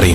საკუთარი.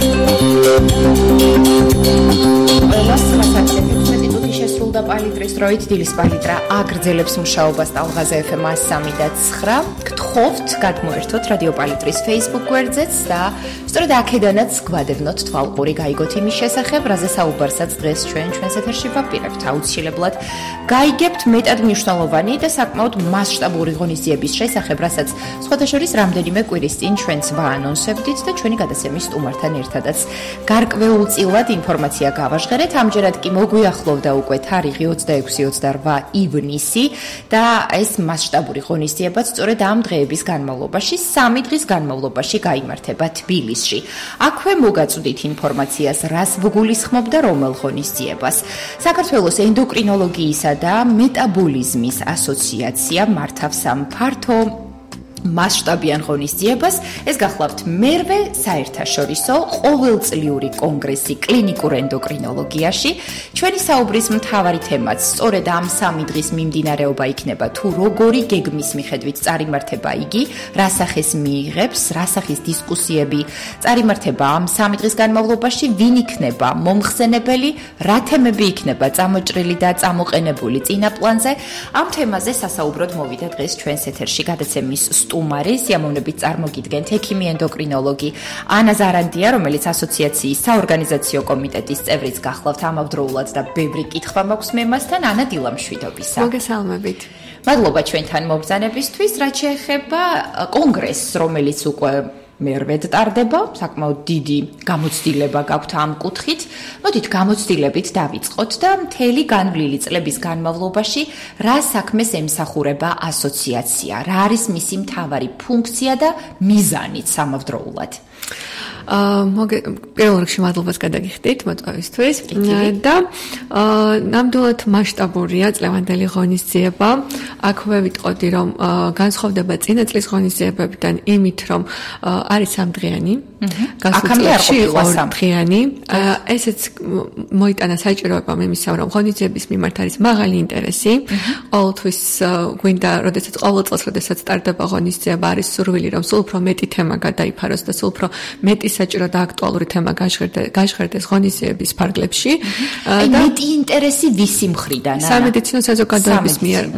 შესრულდა პალიტრის დროით დილის პალიტრა აგრძელებს მუშაობას ტალღაზე FM 103.9. გთხოვთ გადმოერთოთ რადიო პალიტრის Facebook გვერდზეც და სწორედ აქედანაც გვადევნოთ თვალყური გაიგოთ იმის შესახებ, რაზე საუბარსაც დღეს ჩვენს ეთერში ვაპირებთ. აუცილებლად გაიგებთ მეტად მნიშვნელოვანი და საკმაოდ მასშტაბური ღონისძიების შესახებ, რასაც სხვადასხვა რამდენიმე კვირის წინ ჩვენც ვაანონსებდით და ჩვენი გადაცემის სტუმართან ერთადაც გარკვეულწილად ინფორმაცია გავაჟღერეთ. ამჯერად კი მოგვიახლოვდა უკვე თარიღი 26-28 ივნისი და ეს მასშტაბური ღონისძიებაც სწორედ ამ დღეების განმავლობაში, 3 დღის განმავლობაში გაიმართება თბილისში. აქვე მოგაწვდით ინფორმაციას, რას ვგულისხმობდა რომელ ღონისძიებას. საქართველოს ენდოკრინოლოგიისა და მეტაბოლიზმის ასოციაცია მართავს ამ ფართო მასშტაბიან ღონისძიებას. ეს გახლავთ მერვე საერთაშორისო ყოველწლიური კონგრესი კლინიკურ ენდოკრინოლოგიაში. ჩვენი საუბრის მთავარი თემაც სწორედ ამ 3 დღის მიმდინარეობა იქნება, თუ როგორი გეგმის მიხედვით წარიმართება იგი, რა სახეს მიიღებს, რა სახის დისკუსიები წარიმართება ამ 3 დღის განმავლობაში, ვინ იქნება მომხსენებელი, რა თემები იქნება წამოჭრილი და წამოყენებული წინა პლანზე. ამ თემაზე სასაუბროდ მოვიდა დღეს ჩვენს ეთერში გადაცემის სტუმარი, სიამოვნებით წარმოგიდგენთ ექიმი ენდოკრინოლოგი ანა ზარანდია, რომელიც ასოციაციის საორგანიზაციო კომიტეტის წევრიც გახლავთ ამავდროულად და ბევრი კითხვა მაქვს მე მასთან. ანა, დილამშვიდობისა. მოგესალმებით. მადლობა ჩვენთან მობრძანებისთვის. რაც შეეხება კონგრესს, რომელიც უკვე მერვედ ტარდება, საკმაოდ დიდი გამოცდილება გაქვთ ამ კუთხით. მოდით გამოცდილებით დავიწყოთ და მთელი განვლილი წლების განმავლობაში რა საქმეს ემსახურება ასოციაცია, რა არის მისი მთავარი ფუნქცია და მიზანიც ამავდროულად. პირველ რიგში მადლობას გადაგიხდით მოწვევისთვის და ნამდვილად მასშტაბურია წლევანდელი ღონისძიება. აქვე ვიტყოდი, რომ განსხვავდება წინა წლის ღონისძიებებიდან იმით, რომ არის 3 დღიანი. აქამდე იყო 3 დღიანი. ესეც მოიტანა საჭიროებამ იმისა, რომ ღონისძიების მიმართ არის მაღალი ინტერესი. ყოველთვის გვინდა, როდესაც ყოველ წელს, როდესაც ტარდება ღონისძიება, არის სურვილი, რომ სულ უფრო მეტი თემა გადაიფაროს და სულ უფრო მეტი საჭირო და აქტუალური თემა გაჟღერდეს ღონისძიების ფარგლებში. და მეტი ინტერესი ვისი მხრიდან? სამედიცინო საზოგადოების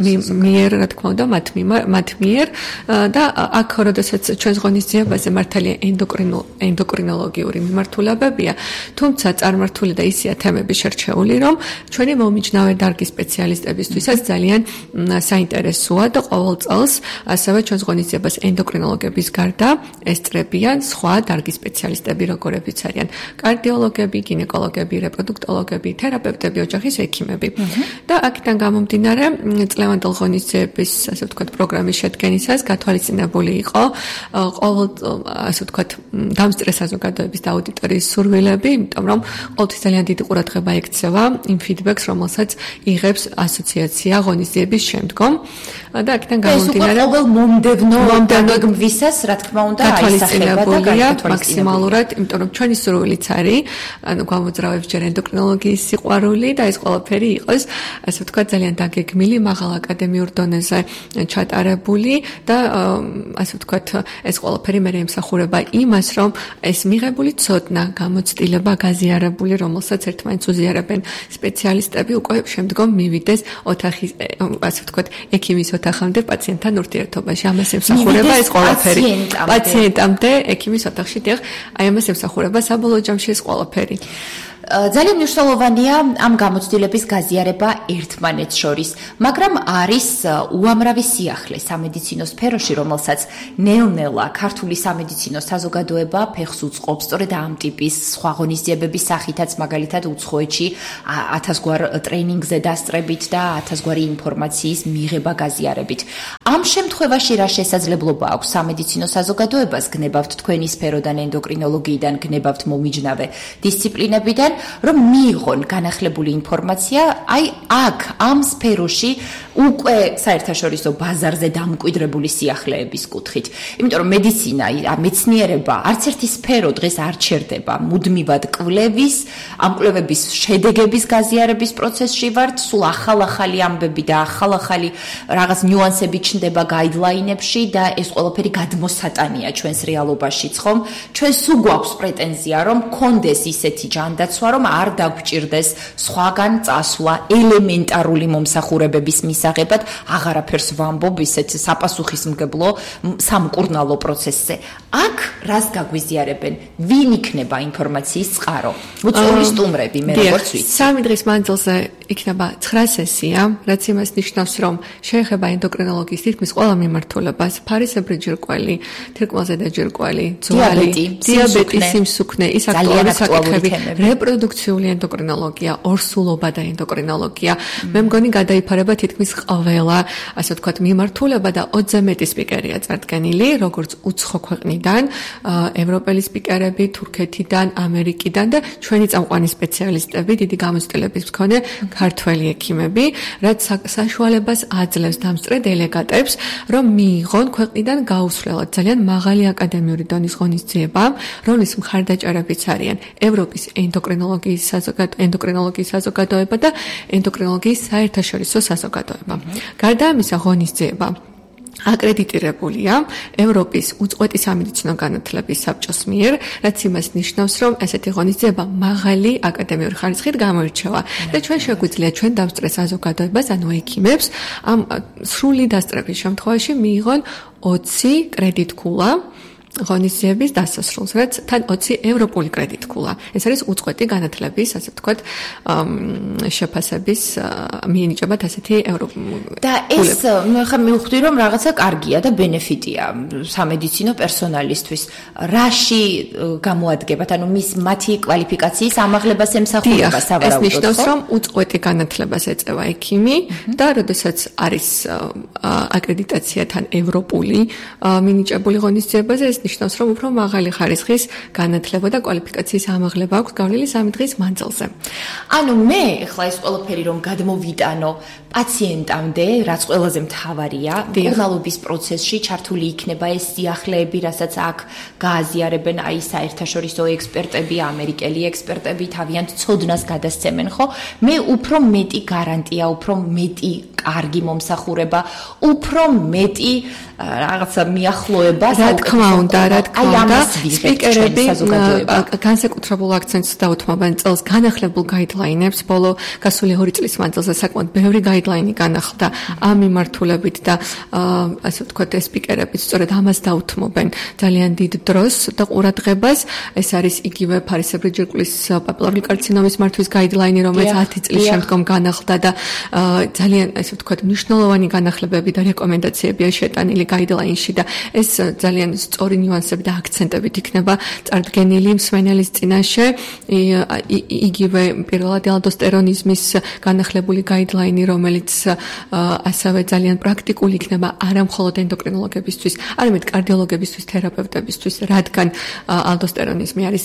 მიერ, რა თქმა უნდა, მათ მიერ და აქ, როდესაც ჩვენს ღონისძიებაზე მართალია ენდოკრინოლოგიური მიმართულებებია, თუმცა წარმართული და ისია თემები შერჩეული, რომ ჩვენი მომიჯნავე დარგის სპეციალისტებისთვისაც ძალიან საინტერესოა და ყოველ წელს ასევე ჩვენს ღონისძიებას ენდოკრინოლოგების გარდა ესწრებიან სხვა დარგის სპეციალისტები, როგორებიც არიან კარდიოლოგები, გინეკოლოგები, რეპროდუქტოლოგები, თერაპევტები, ოჯახის ექიმები. და აქედან გამომდინარე, წლევანდელ ღონისძიების, ასე ვთქვათ, პროგრამის შედგენისას გათვალისწინებული იყო ყოველ, ასე ვთქვათ, დამსწრე საზოგადოების და აუდიტორიის სურვილები, იმიტომ რომ ყოველთვის ძალიან დიდი ყურადღება ექცევა იმ ფიდბექს, რომელსაც იღებს ასოციაცია ღონისძიების შემდგომ. და აქედან გამომდინარე, ყოველ მომდევნო გეგმვისას, რა თქმა უნდა, აისახება და მაქსიმალურად, იმიტომ რომ ჩვენი სურვილიც არის, ანუ გვამოძრავებს ჯერ ენდოკრინოლოგიის სიყვარული და ეს ყველაფერი იყოს, ასე ვთქვათ, ძალიან დაგეგმილი, მაღალ აკადემიურ დონეზე ჩატარებული და ასე ვთქვათ, ეს ყველაფერი მე ემსახურება იმას, რომ ეს მიღებული ცოდნა, გამოცდილება, გაზიარებული, რომელსაც ერთმანეთს უზიარებენ სპეციალისტები, უკვე შემდგომ მივიდეს ოთახის, ასე ვთქვათ, ექიმის ოთახამდე პაციენტთან ურთიერთობაში. ამას ემსახურება ეს ყველაფერი. პაციენტამდე ექიმის ოთახში აი ამას ემსახურება საბოლოო ჯამში ეს ყველაფერი. ძალიან მნიშვნელოვანია ამ გამოცდილების გაზიარება ერთმანეთს შორის, მაგრამ არის უამრავი სიახლე სამედიცინო სფეროში, რომელსაც ნელ-ნელა ქართული სამედიცინო საზოგადოება ფეხს უწყობს სწორედ ამ ტიპის სხვა ღონისძიებების სახითაც, მაგალითად უცხოეთში 1000 გვარ ტრეინინგზე დასწრებით და 1000 გვარი ინფორმაციის მიღება გაზიარებით. ამ შემთხვევაში რა შესაძლებლობა აქვს სამედიცინო საზოგადოებას, გნებავთ თქვენი სფეროდან, ენდოკრინოლოგიიდან, გნებავთ მომიჯნავე დისციპლინებიდან რომ მიიღონ განახლებული ინფორმაცია აი აქ ამ სფეროში უკვე საერთაშორისო ბაზარზე დამკვიდრებული სიახლეების კუთხით. იმიტომ რომ მედიცინა, მეცნიერება არც ერთი სფერო დღეს არ ჩერდება. მუდმივად კვლევის, ამ კვლევების შედეგების გაზიარების პროცესში ვართ, სულ ახალ-ახალი ამბები და ახალ-ახალი რაღაც ნიუანსები ჩნდება გაიდლაინებში და ეს ყველაფერი გადმოსატანია ჩვენს რეალობაშიც, ხომ? ჩვენ სულ გვაქვს პრეტენზია, რომ კონდეს ისეთი ჯანდაცვა, რომ არ დაგვჭირდეს სხვაგან წასვლა ელემენტარული მომსახურებების მისაღებად, აღარაფერს ვამბობ ისეთ საპასუხისმგებლო სამკურნალო პროცესზე. აქ რას გაგვიზიარებენ? ვინ იქნება ინფორმაციის წყარო? მოწვეული სტუმრები, მე როგორც ვიცი. 3 დღის მანძილზე იქნება 9 სესია, რაც იმას ნიშნავს, რომ შეეხება ენდოკრინოლოგიის თითქმის ყველა მიმართულებას, ფარისებრი ჯირკველი, თირკმელზე დაჯირკველი, ძვალი, დიაბეტი, სიმსუქნე, ის აქტუალური საკითხები, რეპროდუქციული ენდოკრინოლოგია, ორსულობა და ენდოკრინოლოგია. მე მგონი გადაიფარება თითქმის ყველა, ასე ვთქვათ, მიმართულება და 20 მეტი სპიკერია წარდგენილი, როგორც უცხო ქვეყნიდან, ევროპელი სპიკერები, თურქეთიდან, ამერიკიდან და ჩვენი წამყვანი სპეციალისტები, დიდი გამოცდილების მქონე ქართველი ექიმები, რაც საშუალებას აძლევს დამსწრე დელეგატებს, რომ მიიღონ ქვეყნიდან გაუსვლელად ძალიან მაღალი აკადემიური დონის ღონისძიება, რომლის მხარდაჭერებიც არიან ევროპის ენდოკრინოლოგიის საზოგადოება და ენდოკრინოლოგიის საერთაშორისო საზოგადოება. გარდა ამისა, ღონისძიება აკრედიტირებულია ევროპის უწყვეტი სამედიცინო განათლების საბჭოს მიერ, რაც იმას ნიშნავს, რომ ესეთი ღონისძიება მაღალი აკადემიური ხარისხით გამოირჩევა და ჩვენ შეგვიძლია ჩვენ დამსწრე საზოგადოებას, ანუ ექიმებს, ამ სრული დასწრების შემთხვევაში მიიღონ 20 კრედიტქულა ღონისძიების დასასრულს, რაც თან 20 ევროპული კრედიტქულა. ეს არის უწყვეტი განათლების, ასე ვთქვათ, შეფასების მიენიჭებათ ასეთი ევროპული. და ეს ხა მივხვდი, რომ რაღაცა კარგია და ბენეფიტია სამედიცინო პერსონალისთვის. რაში გამოადგებათ, ანუ მათი კვალიფიკაციის ამაღლებას ემსახურება სავარაუდოდ. ეს ნიშნავს, რომ უწყვეტი განათლებას ეწევა ექიმი და როდესაც არის აკრედიტაცია თან ევროპული მინიჭებული ღონისძიებაზე, ეს ნიშნავს, რომ უფრო მაღალი ხარისხის განათლება და კვალიფიკაციის ამაღლება აქვს გავლილი 3 დღის მანძილზე. ანუ მე ახლა ეს ყველაფერი რომ გადმოვიტანო პაციენტამდე, რაც ყველაზე მთავარია, კურნალობის პროცესში ჩართული იქნება ეს სიახლეები, რასაც აქ გააზიარებენ აი საერთაშორისო ექსპერტები, ამერიკელი ექსპერტები, თავიანთ ცოდნას გადასცემენ, ხო? მე უფრო მეტი გარანტია, უფრო მეტი კარგი მომსახურება, უფრო მეტი რაღაცა მიახლოება, რა თქმა უნდა, სპიკერები განსაკუთრებულ აქცენტს დაუთმობენ წელს განახლებულ გაიდლაინებს, ბოლო გასული 2 წლის მანძილზე საკმაოდ ბევრი გაიდლაინი განახლდა ამ მიმართულებით და ასე ვთქვათ, სპიკერები სწორედ ამას დაუთმობენ ძალიან დიდ დროს და ყურადღებას. ეს არის იგივე ფარისებრი ჯირკვლის პაპილარული კარცინომის მართვის გაიდლაინი, რომელიც 10 წლის შემდგომ განახლდა და ძალიან ასე ვთქვათ, მნიშვნელოვანი განახლებები და რეკომენდაციებია შეტანილი გაიდლაინში და ეს ძალიან სწორი ნიუანსები და აქცენტებით იქნება წარდგენილი მსმენელის წინაშე. იგივე პირველად ალდოსტერონიზმის განახლებული გაიდლაინი, რომელიც ასევე ძალიან პრაქტიკული იქნება არა მხოლოდ ენდოკრინოლოგებისთვის, არამედ კარდიოლოგებისთვის, თერაპევტებისთვის, რადგან ალდოსტერონიზმი არის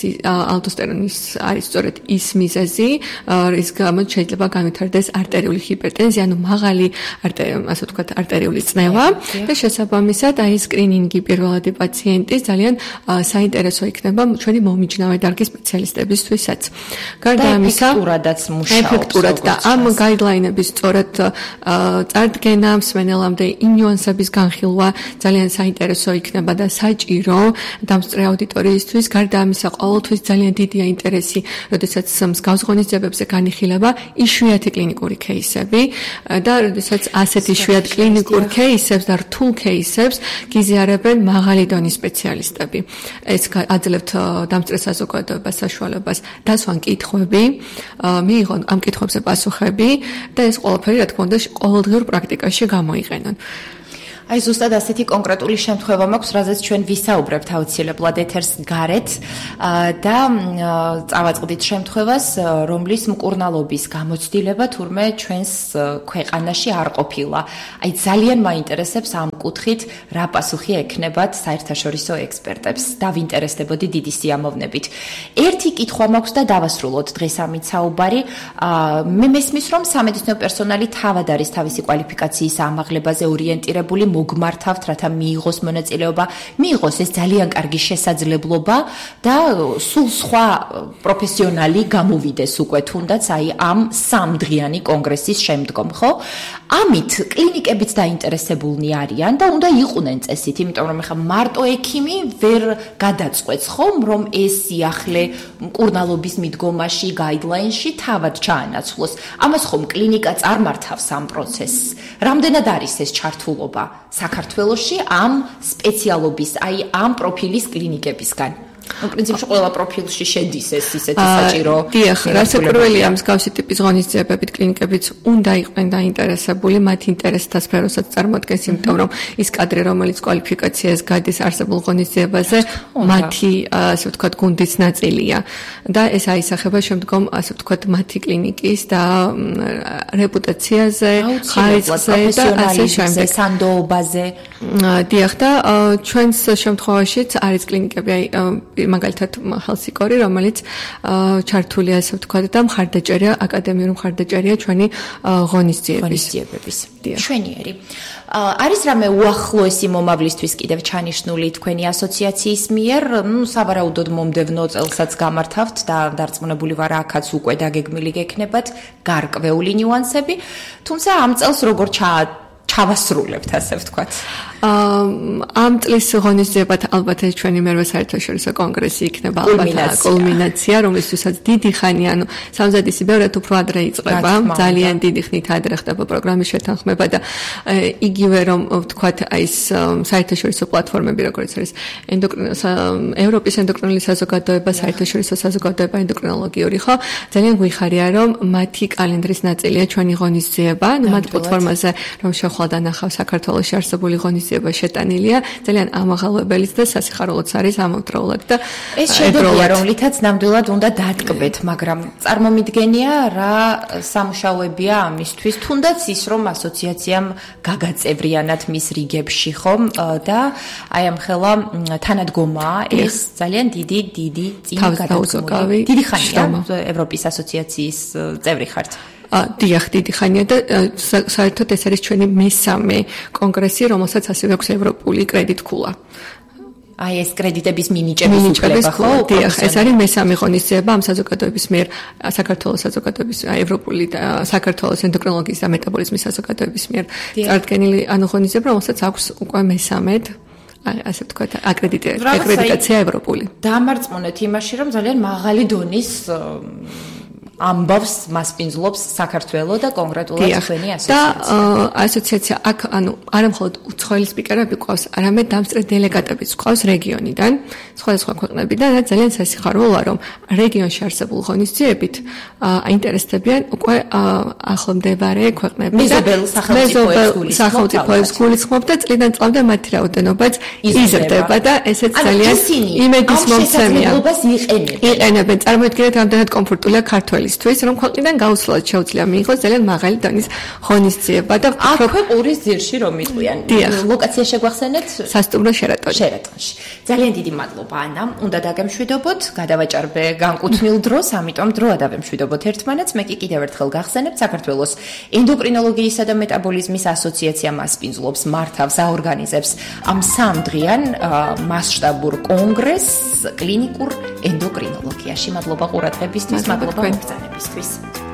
სწორედ ის მიზეზი, რის გამოც შეიძლება განვითარდეს არტერიული ჰიპერტენზია, ანუ მაღალი ასე ვთქვათ, არტერიული წნევა და შესაბამისად აი სკრინინგი პირველადი პაციენტის ძალიან საინტერესო იქნება ჩვენი მომიჯნავე დარგის სპეციალისტებისთვისაც. გარდა ამისა, ეფექტურად და ამ გაიდლაინების სწორად წარდგენა მსმენელამდე იმ ნიუანსების განხილვა ძალიან საინტერესო იქნება და საჭირო დამსწრე აუდიტორიისთვის. გარდა ამისა, ყოველთვის ძალიან დიდია ინტერესი, როდესაც მსგავს ღონისძიებებზე განიხილება იშვიათი კლინიკური кейსები და როდესაც ასეთი იშვიათ კლინიკურ кейსებს და რთულ кейსებს გიზიარებენ მაღალი დონის სპეციალისტები. ეს აძლევთ დამსწრე საზოგადოებას საშუალებას დასვან კითხვები, მიიღონ ამ კითხვებზე პასუხები და ეს ყველაფერი, რა თქმა უნდა, ყოველდღიურ პრაქტიკაში გამოიყენონ. აი ზუსტად ასეთი კონკრეტული შემთხვევა მაქვს, რაზეც ჩვენ ვისაუბრებთ აუცილებლად ეთერს გარეთ და წავაწყდით შემთხვევას, რომლის მკურნალობის გამოცდილება თურმე ჩვენს ქვეყანაში არ ყოფილა. აი ძალიან მაინტერესებს ამ კუთხით რა პასუხი ექნებათ საერთაშორისო ექსპერტებს. დავინტერესდებოდი დიდი სიამოვნებით. ერთი კითხვა მაქვს და დავასრულოთ დღეს ამით საუბარი. მე მესმის, რომ სამედიცინო პერსონალი თავად არის თავისი კვალიფიკაციის ამაღლებაზე ორიენტირებული, მოგმართავთ, რათა მიიღოს მონაწილეობა, მიიღოს ეს ძალიან კარგი შესაძლებლობა და სულ სხვა პროფესიონალი გამოვიდეს უკვე თუნდაც აი ამ სამდღიანი კონგრესის შემდგომ, ხო? ამით კლინიკებიც დაინტერესებულნი არიან და უნდა იყვნენ წესით, იმიტომ რომ ეხლა მარტო ექიმი ვერ გადაწყვეტს ხომ, რომ ეს იახლე მკურნალობის მიდგომაში, გაიდლაინში თავად ჩაანაცვლოს. ამას ხომ კლინიკა წარმართავს ამ პროცესს. რამდენად არის ეს ჩართულობა საქართველოში ამ სპეციალობის, აი ამ პროფილის კლინიკებისგან? პრინციპში ყველა პროფილში შედის ეს ისეთი საჭირო. დიახ, რასაკვირველია მსგავსი ტიპის ღონისძიებებით კლინიკებიც უნდა იყვნენ დაინტერესებული მათ ინტერესთა სფეროსაც წარმოადგენს, იმიტომ რომ ის კადრი, რომელიც კვალიფიკაციას გადის არსებულ ღონისძიებაზე, მათი ასე ვთქვათ გუნდის ნაწილია და ეს აისახება შემდგომ ასე ვთქვათ მათი კლინიკის და რეპუტაციაზე, ხარისხზე და ასე შემდეგ, სანდოობაზე. დიახ და ჩვენს შემთხვევაშიც არის კლინიკები მაგალითად ჰელსიკორი, რომელიც ჩართულია ასე ვთქვათ და მხარდაჭერია, აკადემიური მხარდაჭერია ჩვენი ღონისძიებების. ჩვენიერი. არის რამე უახლოესი მომავლისთვის კიდევ ჩანიშნული თქვენი ასოციაციის მიერ, სავარაუდოდ მომდევნო წელსაც გამართავთ და დარწმუნებული ვარ, აქაც უკვე დაგეგმილი გექნებათ გარკვეული ნიუანსები, თუმცა ამ წელს როგორ ჩავასრულებთ, ასე ვთქვათ. ამ წლის ღონისძიებათ ალბათ ეს ჩვენი მერვე საერთაშორისო კონგრესი იქნება ალბათ კულმინაცია, რომლისთვისაც დიდი ხანი, ანუ სამზადისი ბევრად უფრო ადრე იწყება, ძალიან დიდი ხნით ადრე ხდება პროგრამის შეთანხმება და იგივე რომ ვთქვათ, აი ეს საერთაშორისო პლატფორმები, როგორც არის ევროპის ენდოკრინული საზოგადოება, საერთაშორისო საზოგადოება ენდოკრინოლოგიური, ხო? ძალიან გვიხარია, რომ მათი კალენდრის ნაწილია ჩვენი ღონისძიება, ანუ მათ პლატფორმაზე რომ შევხვალ და ნახავ საქართველოში არსებული ღონისძიება შეტანილია, ძალიან ამაღალვებელიც და სასიხარულოც არის ამავდროულად და ეს შედეგია, რომლითაც ნამდვილად უნდა დატკბეთ, მაგრამ წარმომიდგენია რა სამუშაოებია ამისთვის, თუნდაც ის რომ ასოციაციამ გაგაწევრიანათ მის რიგებში, ხომ? და აი ამ ხელა თანადგომაა ეს ძალიან დიდი წინ გადადგმული. დიდი ხანია ევროპის ასოციაციის წევრი ხართ. დიახ, დიდი ხანია და საერთოდ ეს არის ჩვენი მესამე კონგრესი, რომელსაც ასევე აქვს ევროპული კრედიტქულა. აი ეს კრედიტების მინიჭების უფლება, ხო? დიახ, ეს არის მესამე ღონისძიება ამ საზოგადოების მიერ, საქართველოს საზოგადოების, საქართველოს ენდოკრინოლოგიის და მეტაბოლიზმის საზოგადოების მიერ წარდგენილი ღონისძიება, რომელსაც აქვს უკვე მესამედ ასე ვთქვათ, აკრედიტაცია ევროპული. დამარწმუნეთ იმაში, რომ ძალიან მაღალი დონის ამბავს მასპინძლობს საქართველოს და კონკრეტულად თქვენი ასოციაცია. და ასოციაცია აქ ანუ არა მხოლოდ უცხოელი სპიკერები ყავს, არამედ დამსწრე დელეგატებიც ყავს რეგიონიდან, სხვადასხვა ქვეყნებიდან და ძალიან სასიხარულოა, რომ რეგიონში არსებულ ღონისძიებით აინტერესდებიან უკვე ახლომდებარე ქვეყნები და სახელმწიფოების გულისხმობ და წლიდან წლამდე მათი რაოდენობაც იზრდება და ესეც ძალიან იმედის მომცემია. იყენებენ, წარმოიდგინეთ, რამდენად კომფორტულია ქართველ რომ ქვეყნიდან გაუცვლელად შეუძლია მიიღოს ძალიან მაღალი დონის ღონისძიება და აქვე ყურის ძირში რომ იყვიან. ლოკაცია შეგვახსენეთ? სასტუმრო შერატონში. ძალიან დიდი მადლობა ანა. უნდა დაგემშვიდობოთ, გადავაჭარბე განკუთვნილ დროს, ამიტომ დრო ადავემშვიდობოთ ერთმანეთს. მე კი კიდევ ერთხელ გახსენებთ, საქართველოს ენდოკრინოლოგიისა და მეტაბოლიზმის ასოციაცია მასპინძლობს, მართავს, აორგანიზებს ამ სამდღიან მასშტაბურ კონგრესს კლინიკურ ენდოკრინოლოგიაში. მადლობა ყურადღებისთვის, მადლობა მოგზაურობისთვის.